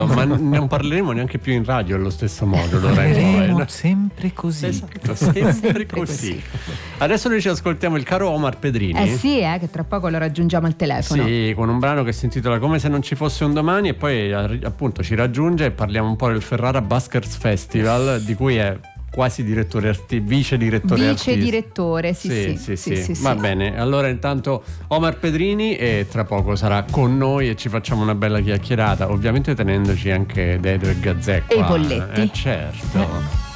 Ma non parleremo neanche più in radio allo stesso modo, Parleremo sempre così. Esatto, sempre così. Adesso noi ci ascoltiamo il caro Omar Pedrini. Sì, che tra poco lo raggiungiamo al telefono. Sì, con un brano che si intitola Come se non ci fosse un domani, e poi appunto ci raggiunge e parliamo un po' del Ferrara Buskers Festival, di cui è quasi vice direttore, sì. Va bene, allora intanto Omar Pedrini, e tra poco sarà con noi e ci facciamo una bella chiacchierata, ovviamente tenendoci anche Dedo e Gazzè qua. E i polletti. Certo.